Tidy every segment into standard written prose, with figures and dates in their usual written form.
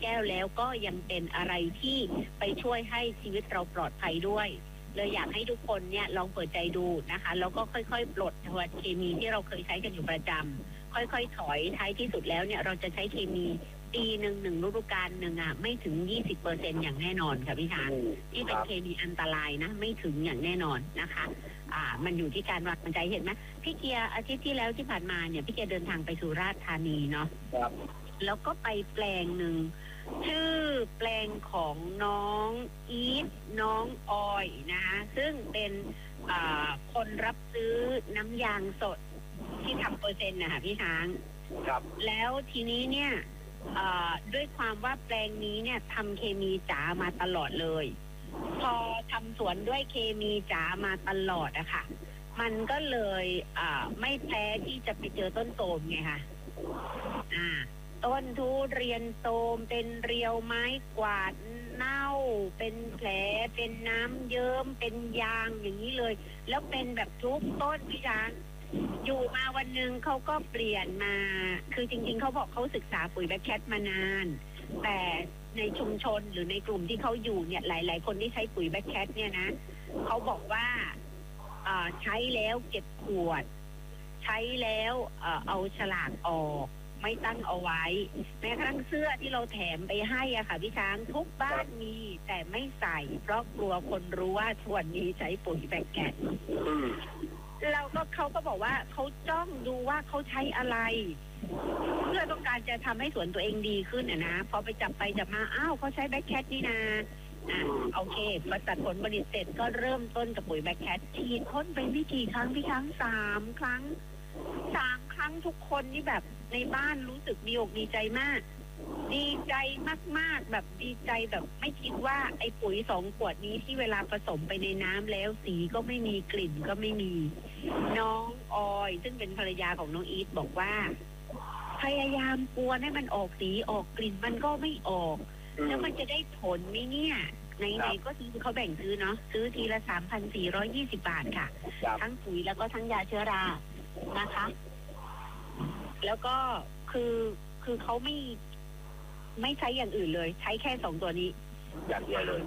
ก้วแล้วก็ยังเป็นอะไรที่ไปช่วยให้ชีวิตเราปลอดภัยด้วยเลยอยากให้ทุกคนเนี่ยลองเปิดใจดูนะคะแล้วก็ค่อยๆปลดตัวเคมีที่เราเคยใช้กันอยู่ประจำค่อยๆถอยท้ายที่สุดแล้วเนี่ยเราจะใช้เคมีปีหนึ่งฤดูกาลหนึ่งไม่ถึง 20% อย่างแน่นอนค่ะพี่ช้างที่เป็นเคมีอันตรายนะไม่ถึงอย่างแน่นอนนะคะมันอยู่ที่การวางใจเห็นไหมพี่เกียร์อาทิตย์ที่แล้วที่ผ่านมาเนี่ยพี่เกียร์เดินทางไปสุราษฎร์ธานีเนาะแล้วก็ไปแปลงหนึ่งชื่อแปลงของน้องอีทน้องออยนะคะซึ่งเป็นคนรับซื้อน้ำยางสดที่ทำเปอร์เซ็นต์นะคะพี่ช้างครับแล้วทีนี้เนี่ยด้วยความว่าแปลงนี้เนี่ยทำเคมีจ๋ามาตลอดเลยพอทำสวนด้วยเคมีจ๋ามาตลอดอะค่ะมันก็เลยไม่แพ้ที่จะไปเจอต้นโทรมไงคะต้นทุเรียนโทรมเป็นเรียวไม้กวาดเน่าเป็นแผลเป็นน้ำเยิ้มเป็นยางอย่างนี้เลยแล้วเป็นแบบทุกต้นพี่ช้างอยู่มาวันหนึ่งเขาก็เปลี่ยนมาคือจริงๆเขาบอกเขาศึกษาปุ๋ยแบคแคทมานานแต่ในชุมชนหรือในกลุ่มที่เขาอยู่เนี่ยหลายๆคนที่ใช้ปุ๋ยแบคแคทเนี่ยนะเขาบอกว่าใช้แล้วเก็บขวดใช้แล้วเอาฉลากออกไม่ตั้งเอาไว้แม้กระทั่งเสื้อที่เราแถมไปให้อะค่ะพี่ช้างทุกบ้านมีแต่ไม่ใส่เพราะกลัวคนรู้ว่าส่วนนี้ใช้ปุ๋ยแบคแคทเขาก็บอกว่าเขาจ้องดูว่าเขาใช้อะไรเพื่อต้องการจะทำให้สวนตัวเองดีขึ้นนะพอไปจับไปจับมาอ้าวเขาใช้แบคแคทนี่นาโอเคพอตัดผลผลิตเสร็จก็เริ่มต้นกับปุ๋ยแบคแคทฉีดพ่นไปไม่กี่ครั้งพี่ช้าง3 ครั้งทุกคนนี่แบบในบ้านรู้สึกดีอกดีใจมากดีใจมากๆแบบดีใจแบบไม่คิดว่าไอ้ปุ๋ย2 ขวดนี้ที่เวลาผสมไปในน้ำแล้วสีก็ไม่มีกลิ่นก็ไม่มีน้องออยซึ่งเป็นภรรยาของน้องอีทบอกว่าพยายามกวนให้มันออกสีออกกลิ่นมันก็ไม่ออกแล้วมันจะได้ผลไหมเนี่ยไหนๆก็ซื้อเขาแบ่งซื้อเนาะซื้อทีละ 3,420 บาทค่ะทั้งปุ๋ยแล้วก็ทั้งยาเชื้อรานะคะแล้วก็คือเขาไม่ใช้อย่างอื่นเลยใช้แค่2 ตัวนี้อย่างเดียวเลย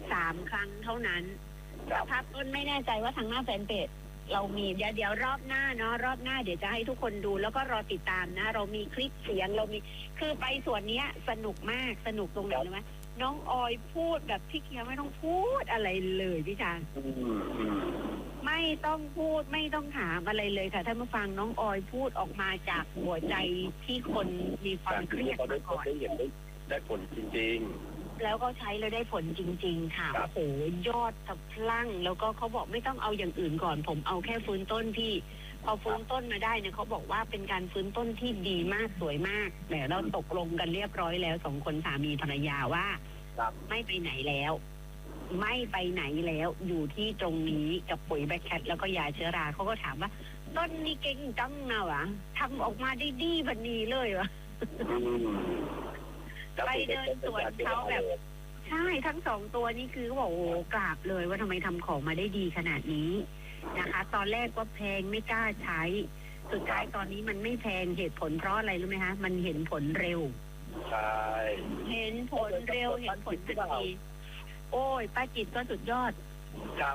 3 ครั้งเท่านั้นสภาพต้นไม่แน่ใจว่าทางหน้าแฟนเพจเรามีเดี๋ยวรอบหน้าเนาะรอบหน้าเดี๋ยวจะให้ทุกคนดูแล้วก็รอติดตามนะเรามีคลิปเสียงเรามีคือไปส่วนนี้สนุกมากสนุกตรงไหนรู้ไหมน้องออยพูดแบบพี่เคียวไม่ต้องพูดอะไรเลยพี่ชางไม่ต้องพูดไม่ต้องถามอะไรเลยค่ะท่านผู้ฟังน้องออยพูดออกมาจากหัวใจที่คนมีความเครียดมาก่อนได้ผลจริงๆแล้วก็ใช้แล้วได้ผลจริงๆค่ะโอ้โหยอดสะพรั่งแล้วก็เขาบอกไม่ต้องเอาอย่างอื่นก่อนผมเอาแค่ฟื้นต้นที่พอฟื้นต้นมาได้เนี่ยเขาบอกว่าเป็นการฟื้นต้นที่ดีมากสวยมากแต่เราตกลงกันเรียบร้อยแล้ว2 คนสามีภรรยาว่าไม่ไปไหนแล้วอยู่ที่ตรงนี้กับปุ๋ยแบคแคทแล้วก็ยาเชื้อราเขาก็ถามว่าต้นนี้เก่งจังนะวะทำออกมาได้ดีแบบนี้เลยวะไปเดินสวนเขาแบบใช่ทั้ง2 ตัวนี้คือเขาบอกโอ้กราบเลยว่าทำไมทำของมาได้ดีขนาดนี้นะคะตอนแรกก็แพงไม่กล้าใช้สุดท้ายตอนนี้มันไม่แพงเหตุผลเพราะอะไรรู้ไหมคะมันเห็นผลเร็วใช่เห็นผลเร็วเห็นผลทันทีโอ้ยป้าจิตก็สุดยอดครับ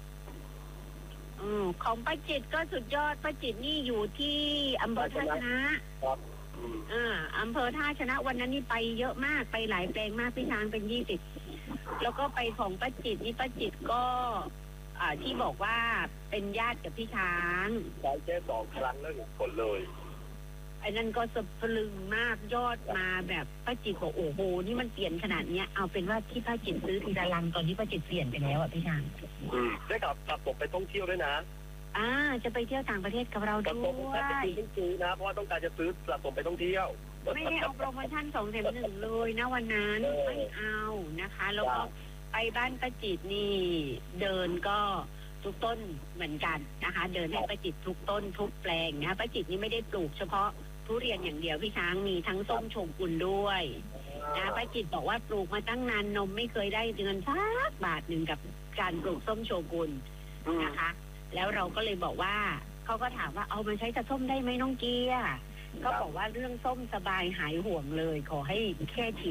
ของป้าจิตก็สุดยอดป้าจิตนี่อยู่ที่อำเภอท่าชนะครับอำเภอท่าชนะวันนั้นนี่ไปเยอะมากไปหลายแปลงมากพี่ช้างเป็น20แล้วก็ไปของป้าจิตนี่ป้าจิตก็ที่บอกว่าเป็นญาติกับพี่ช้างใช้แค่2 ครั้งแล้วเห็นผลเลยไอ้นั่นก็สะพรึงมากยอดมาแบบป้าจิตบอกโอ้โหนี่มันเปลี่ยนขนาดเนี้ยเอาเป็นว่าที่ป้าจิตซื้อทีละลังตอนนี้ป้าจิตเปลี่ยนไปแล้วอ่ะพี่ช้างได้กลับผมไปท่องเที่ยวด้วยนะจะไปเที่ยวต่างประเทศกับเราด้วยไม่ซื้อนะเพราะว่าต้องการจะซื้อกลับผมไปท่องเที่ยวไม่ได้เอาโปรโมชั่น2 แถม 1เลยนะวันนั้นไม่เอานะคะแล้วก็ไปบ้านป้าจิตนี่เดินก็ทุกต้นเหมือนกันนะคะเดินให้ป้าจิตทุกต้นทุกแปลงนะป้าจิตนี่ไม่ได้ปลูกเฉพาะทุเรียนอย่างเดียวพี่ช้างมีทั้งส้มโชกุนด้วยนะป้าจิตบอกว่าปลูกมาตั้งนานนมไม่เคยได้เงินสักบาทหนึ่งกับการปลูกส้มโชกุนนะคะแล้วเราก็เลยบอกว่าเขาก็ถามว่าเอามาใช้กับส้มได้ไหมน้องเกียร์ก็บอกว่าเรื่องส้มสบายหายห่วงเลยขอให้แค่ฉี